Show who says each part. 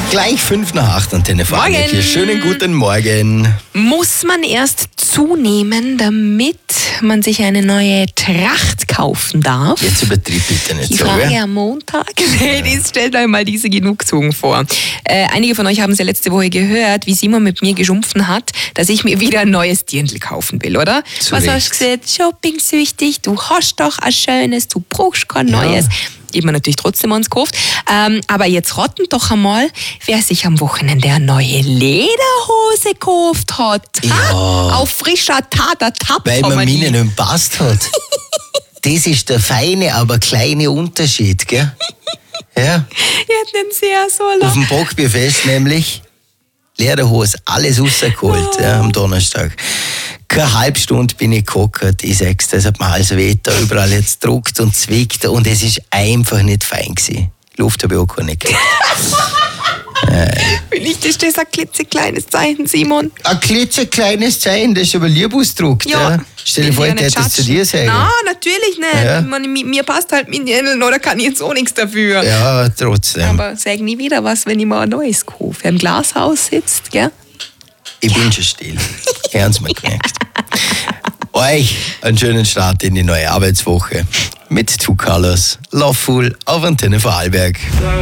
Speaker 1: Gleich 5:05 Antenne Vorarlberg. Hier. Schönen guten Morgen.
Speaker 2: Muss man erst zunehmen, damit man sich eine neue Tracht kaufen darf?
Speaker 1: Jetzt übertrieb bitte nicht
Speaker 2: Die
Speaker 1: so,
Speaker 2: Frage
Speaker 1: gell?
Speaker 2: am Montag. Stellt euch mal diese Genugtuung vor. Einige von euch haben es ja letzte Woche gehört, wie Simon mit mir geschumpfen hat, dass ich mir wieder ein neues Dirndl kaufen will, oder?
Speaker 1: Zu
Speaker 2: Was
Speaker 1: Recht.
Speaker 2: hast du gesagt? Shopping-süchtig, du hast doch ein schönes, du brauchst kein neues. Ich habe mir natürlich trotzdem eins gekauft. Aber jetzt raten doch einmal, wer sich am Wochenende eine neue Lederhose gekauft hat.
Speaker 1: Ja.
Speaker 2: Auf frischer Tater-Tab.
Speaker 1: Weil man mir nicht passt hat. Das ist der feine, aber kleine Unterschied, gell? Ja.
Speaker 2: Ich hätte den sehr so
Speaker 1: Auf dem Bockbierfest nämlich Lederhose, alles rausgeholt am Donnerstag. Keine halbe Stunde bin ich gehockt, ich sag's, das hat mir alles weh, da überall jetzt druckt und zwickt und es ist einfach nicht fein gewesen. Luft habe ich auch gar nicht gekriegt.
Speaker 2: Vielleicht ist das ein klitzekleines Zeichen, Simon.
Speaker 1: Ein klitzekleines Zeichen, das ist aber lieb ausgedruckt. Ja. Stell dir vor, ich hätte das zu dir sagen.
Speaker 2: Nein, natürlich nicht.
Speaker 1: Ja.
Speaker 2: Mir passt halt mein Dirndl, oder kann ich jetzt auch nichts dafür.
Speaker 1: Ja, trotzdem.
Speaker 2: Aber sag nie wieder was, wenn ich mal ein neues kaufe. Wer im Glashaus sitzt, gell?
Speaker 1: Ich bin schon still. Ernst mal gemerkt. Euch einen schönen Start in die neue Arbeitswoche mit Two Colors. Loveful auf Antenne Vorarlberg.